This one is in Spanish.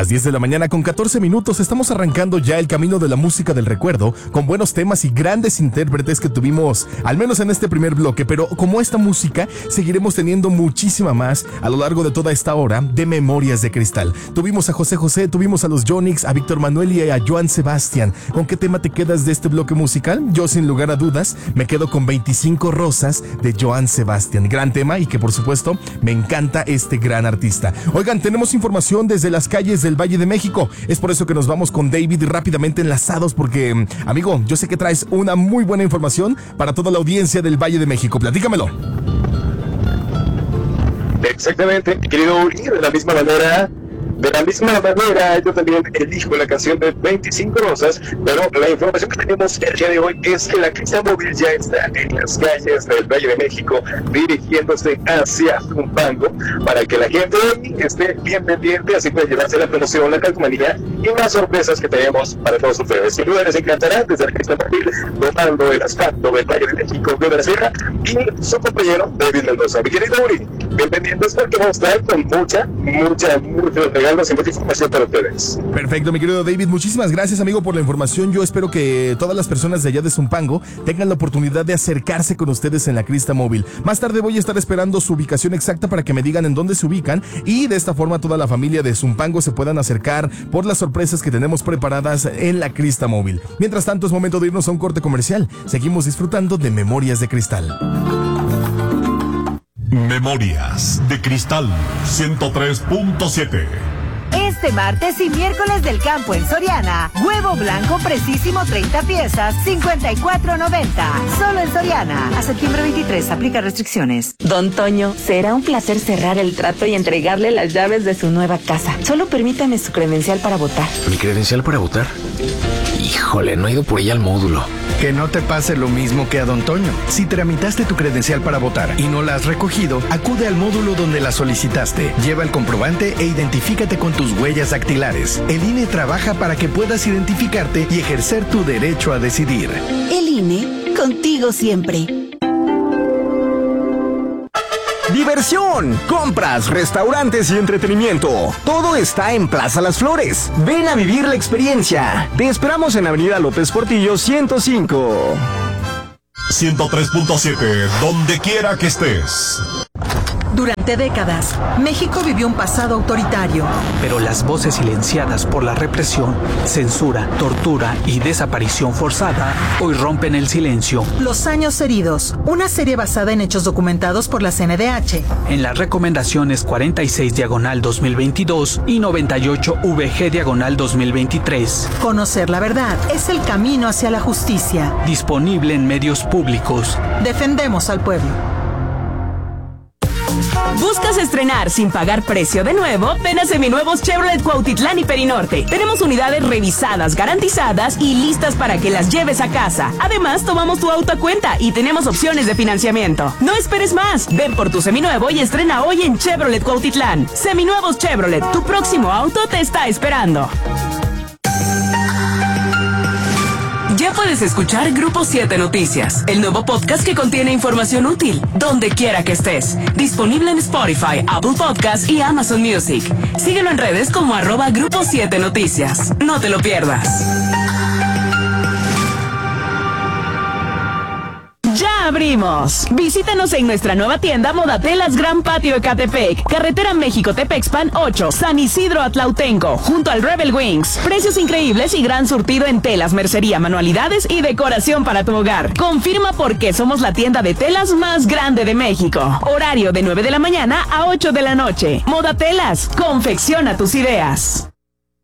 Las 10 de la mañana con 14 minutos estamos arrancando ya el camino de la música del recuerdo con buenos temas y grandes intérpretes que tuvimos, al menos en este primer bloque, pero como esta música seguiremos teniendo muchísima más a lo largo de toda esta hora de Memorias de Cristal. Tuvimos a José José, tuvimos a los Yonix, a Víctor Manuel y a Joan Sebastián. ¿Con qué tema te quedas de este bloque musical? Yo sin lugar a dudas me quedo con 25 Rosas de Joan Sebastián. Gran tema y que por supuesto me encanta este gran artista. Oigan, tenemos información desde las calles del Valle de México. Es por eso que nos vamos con David rápidamente enlazados porque, amigo, yo sé que traes una muy buena información para toda la audiencia del Valle de México. Platícamelo. Exactamente, querido Uri, de la misma manera, yo también elijo la canción de 25 Rosas, pero la información que tenemos el día de hoy es que la Crista Móvil ya está en las calles del Valle de México, dirigiéndose hacia Zumpango, para que la gente esté bien pendiente, así puede llevarse la promoción, la calcomanía y más sorpresas que tenemos para todos ustedes. Sin duda les encantará desde la Crista Móvil, tomando el asfalto del Valle de México, de la Sierra, y su compañero David Mendoza. Mi querido Uri, bien pendientes porque vamos a estar con mucha regalos y mucha información para ustedes. Perfecto, mi querido David, muchísimas gracias, amigo, por la información. Yo espero que todas las personas de allá de Zumpango tengan la oportunidad de acercarse con ustedes en la Crista Móvil. Más tarde voy a estar esperando su ubicación exacta para que me digan en dónde se ubican y de esta forma toda la familia de Zumpango se puedan acercar por las sorpresas que tenemos preparadas en la Crista Móvil. Mientras tanto, es momento de irnos a un corte comercial. Seguimos disfrutando de Memorias de Cristal. Memorias de Cristal 103.7. Este martes y miércoles del campo en Soriana, huevo blanco precisísimo 30 piezas, 54.90. Solo en Soriana. A septiembre 23, aplica restricciones. Don Toño, será un placer cerrar el trato y entregarle las llaves de su nueva casa. Solo permítame su credencial para votar. ¿Mi credencial para votar? Híjole, no he ido por ella al módulo. Que no te pase lo mismo que a Don Toño. Si tramitaste tu credencial para votar y no la has recogido, acude al módulo donde la solicitaste. Lleva el comprobante e identifícate con tus huellas dactilares. El INE trabaja para que puedas identificarte y ejercer tu derecho a decidir. El INE, contigo siempre. Diversión, compras, restaurantes y entretenimiento. Todo está en Plaza Las Flores. Ven a vivir la experiencia. Te esperamos en Avenida López Portillo 105. 103.7, donde quiera que estés. Durante décadas, México vivió un pasado autoritario. Pero las voces silenciadas por la represión, censura, tortura y desaparición forzada hoy rompen el silencio. Los años heridos, una serie basada en hechos documentados por la CNDH. En las recomendaciones 46/2022 y 98/VG/2023. Conocer la verdad es el camino hacia la justicia. Disponible en medios públicos. Defendemos al pueblo. ¿Buscas estrenar sin pagar precio de nuevo? Ven a Seminuevos Chevrolet Cuautitlán y Perinorte. Tenemos unidades revisadas, garantizadas y listas para que las lleves a casa. Además, tomamos tu auto a cuenta y tenemos opciones de financiamiento. No esperes más. Ven por tu seminuevo y estrena hoy en Chevrolet Cuautitlán. Seminuevos Chevrolet, tu próximo auto te está esperando. Ya puedes escuchar Grupo 7 Noticias, el nuevo podcast que contiene información útil, donde quiera que estés. Disponible en Spotify, Apple Podcasts y Amazon Music. Síguelo en redes como @Grupo 7 Noticias. No te lo pierdas. ¡Ya abrimos! Visítanos en nuestra nueva tienda Modatelas Gran Patio Ecatepec, Carretera México-Tepexpan 8, San Isidro Atlautenco, junto al Rebel Wings. Precios increíbles y gran surtido en telas, mercería, manualidades y decoración para tu hogar. Confirma por qué somos la tienda de telas más grande de México. Horario de 9 de la mañana a 8 de la noche. Modatelas, confecciona tus ideas.